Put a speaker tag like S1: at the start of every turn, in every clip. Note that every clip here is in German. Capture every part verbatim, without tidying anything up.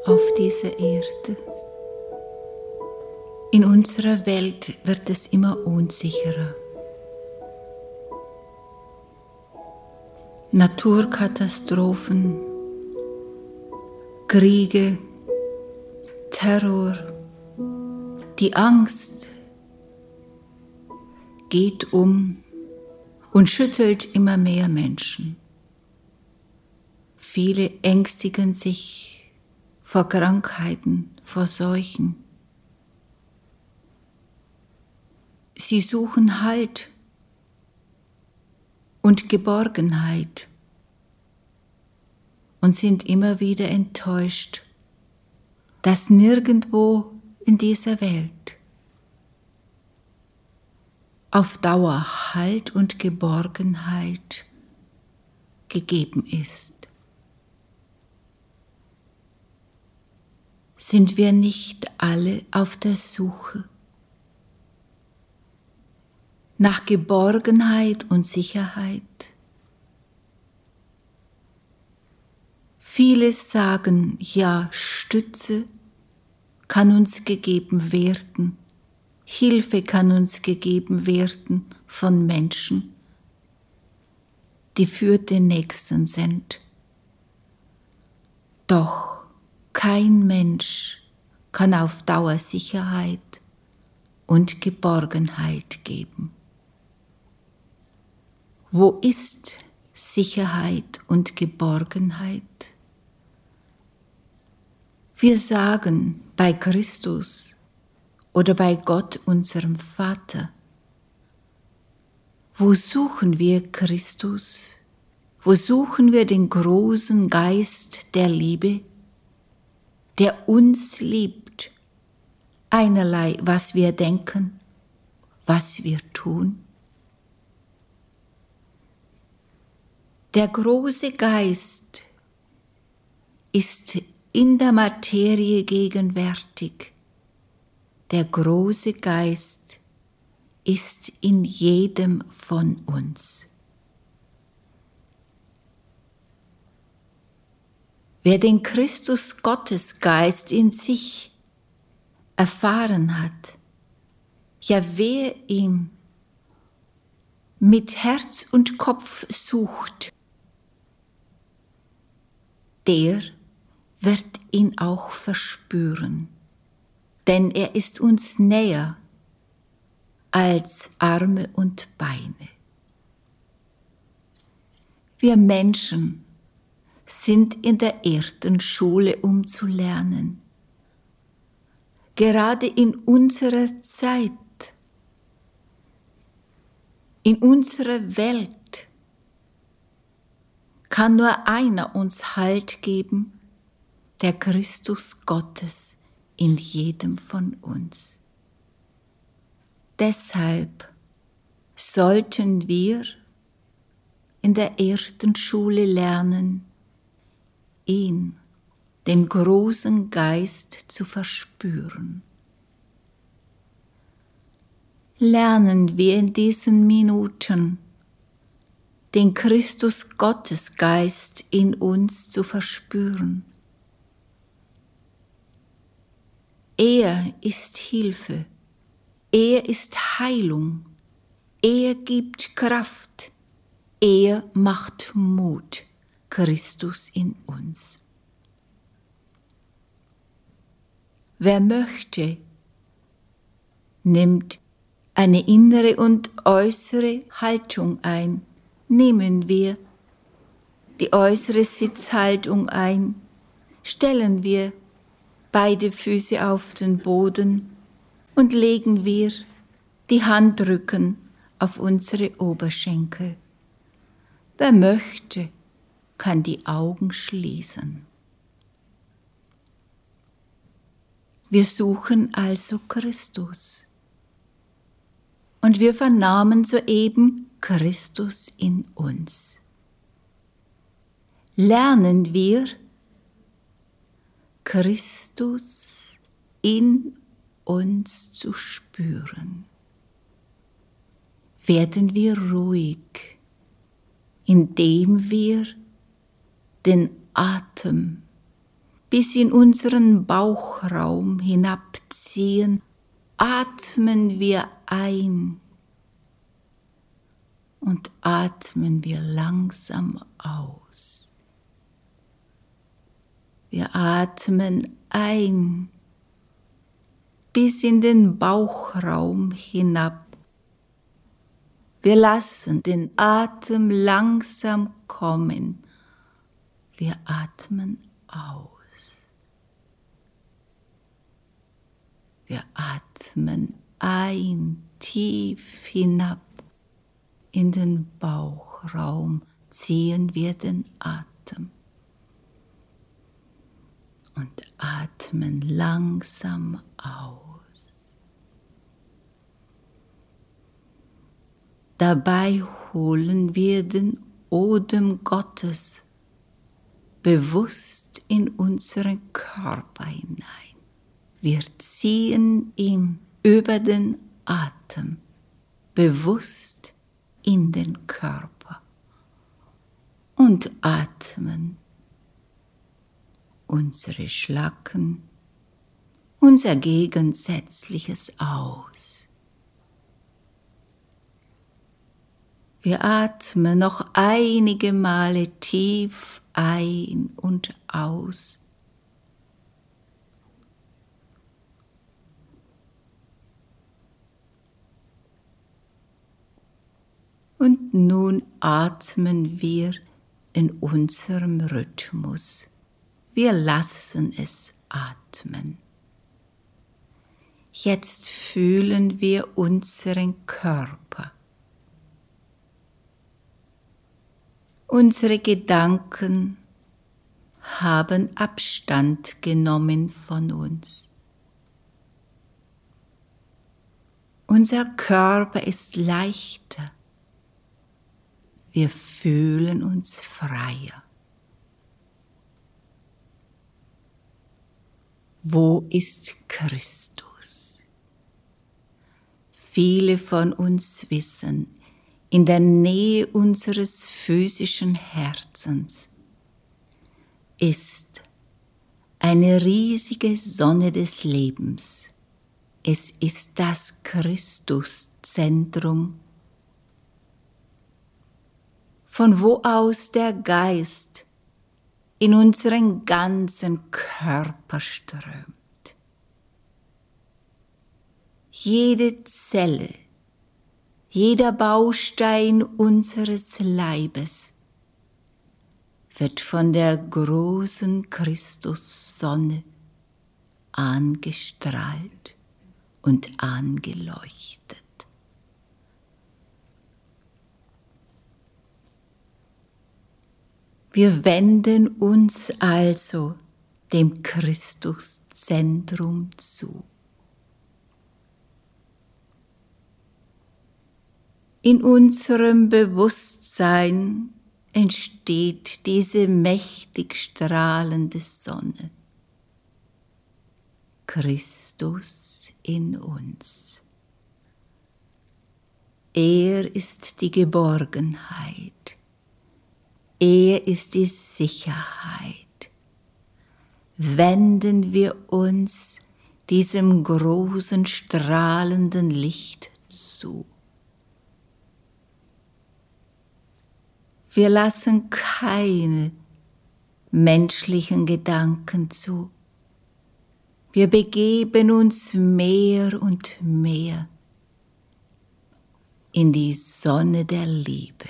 S1: auf dieser Erde. In unserer Welt wird es immer unsicherer. Naturkatastrophen, Kriege, Terror, die Angst geht um und schüttelt immer mehr Menschen. Viele ängstigen sich vor Krankheiten, vor Seuchen. Sie suchen Halt und Geborgenheit und sind immer wieder enttäuscht, dass nirgendwo in dieser Welt auf Dauer Halt und Geborgenheit gegeben ist. Sind wir nicht alle auf der Suche nach Geborgenheit und Sicherheit? Viele sagen, ja, Stütze kann uns gegeben werden, Hilfe kann uns gegeben werden von Menschen, die für den Nächsten sind. Doch kein Mensch kann auf Dauer Sicherheit und Geborgenheit geben. Wo ist Sicherheit und Geborgenheit? Wir sagen bei Christus oder bei Gott, unserem Vater. Wo suchen wir Christus? Wo suchen wir den großen Geist der Liebe, der uns liebt, einerlei, was wir denken, was wir tun? Der große Geist ist in der Materie gegenwärtig. Der große Geist ist in jedem von uns. Wer den Christus Gottesgeist in sich erfahren hat, ja wer ihn mit Herz und Kopf sucht, der wird ihn auch verspüren, denn er ist uns näher als Arme und Beine. Wir Menschen sind in der Erdenschule, um zu lernen. Gerade in unserer Zeit, in unserer Welt, kann nur einer uns Halt geben, der Christus Gottes in jedem von uns. Deshalb sollten wir in der Erdenschule lernen, ihn, den großen Geist, zu verspüren. Lernen wir in diesen Minuten, den Christus Gottesgeist in uns zu verspüren. Er ist Hilfe, er ist Heilung, er gibt Kraft, er macht Mut, Christus in uns. Wer möchte, nimmt eine innere und äußere Haltung ein. Nehmen wir die äußere Sitzhaltung ein, stellen wir beide Füße auf den Boden und legen wir die Handrücken auf unsere Oberschenkel. Wer möchte, kann die Augen schließen. Wir suchen also Christus. Und wir vernahmen soeben Christus in uns. Lernen wir Christus in uns zu spüren. Werden wir ruhig, indem wir den Atem bis in unseren Bauchraum hinabziehen, atmen wir ein und atmen wir langsam aus. Wir atmen ein bis in den Bauchraum hinab. Wir lassen den Atem langsam kommen. Wir atmen aus. Wir atmen ein, tief hinab in den Bauchraum, ziehen wir den Atem und atmen langsam aus. Dabei holen wir den Odem Gottes bewusst in unseren Körper hinein. Wir ziehen ihn über den Atem bewusst in den Körper und atmen unsere Schlacken, unser Gegensätzliches aus. Wir atmen noch einige Male tief ein und aus. Und nun atmen wir in unserem Rhythmus. Wir lassen es atmen. Jetzt fühlen wir unseren Körper. Unsere Gedanken haben Abstand genommen von uns. Unser Körper ist leichter. Wir fühlen uns freier. Wo ist Christus? Viele von uns wissen, in der Nähe unseres physischen Herzens ist eine riesige Sonne des Lebens. Es ist das Christuszentrum, von wo aus der Geist in unseren ganzen Körper strömt. Jede Zelle, jeder Baustein unseres Leibes wird von der großen Christussonne angestrahlt und angeleuchtet. Wir wenden uns also dem Christuszentrum zu. In unserem Bewusstsein entsteht diese mächtig strahlende Sonne. Christus in uns. Er ist die Geborgenheit. Er ist die Sicherheit. Wenden wir uns diesem großen strahlenden Licht zu. Wir lassen keine menschlichen Gedanken zu. Wir begeben uns mehr und mehr in die Sonne der Liebe.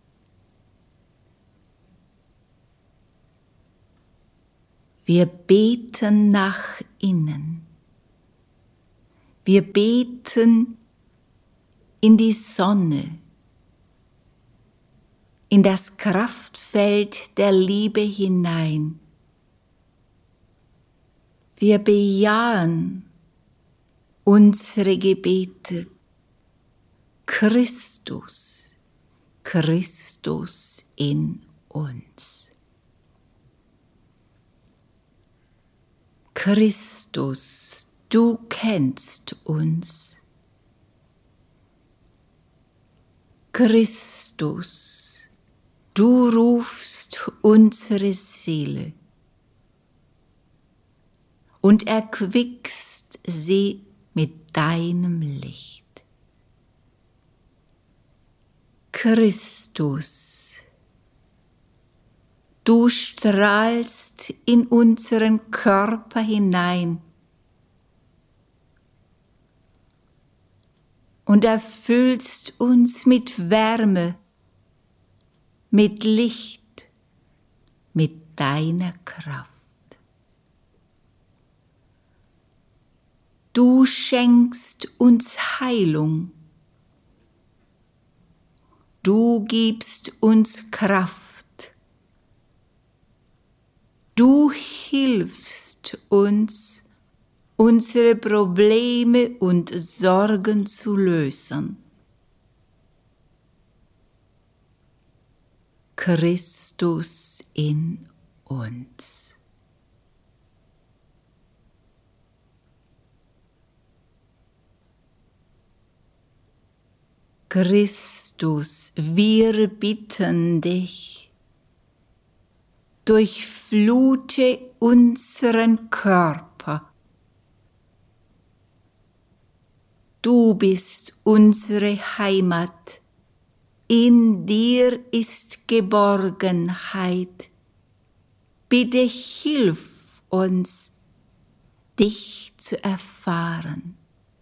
S1: Wir beten nach innen. Wir beten in die Sonne, in das Kraftfeld der Liebe hinein. Wir bejahen unsere Gebete. Christus, Christus in uns. Christus, du kennst uns. Christus, du rufst unsere Seele. und erquickst sie mit deinem Licht. Christus, du strahlst in unseren Körper hinein und erfüllst uns mit Wärme, mit Licht, mit deiner Kraft. Du schenkst uns Heilung. Du gibst uns Kraft. Du hilfst uns, unsere Probleme und Sorgen zu lösen. Christus in uns. Christus, wir bitten dich, durchflute unseren Körper. Du bist unsere Heimat, in dir ist Geborgenheit. Bitte hilf uns, dich zu erfahren.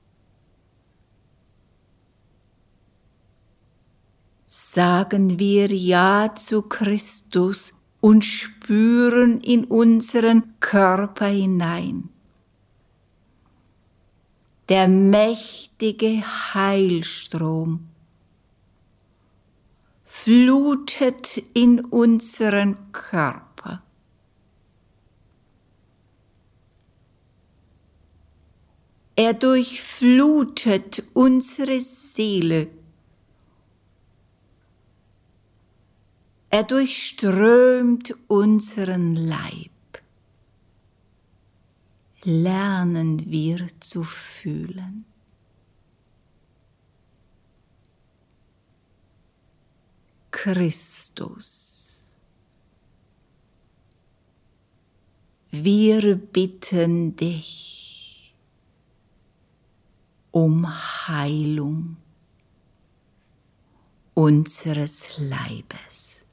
S1: Sagen wir Ja zu Christus und spüren in unseren Körper hinein. Der mächtige Heilstrom flutet in unseren Körper. Er durchflutet unsere Seele. Er durchströmt unseren Leib. Lernen wir zu fühlen. Christus, wir bitten dich um Heilung unseres Leibes.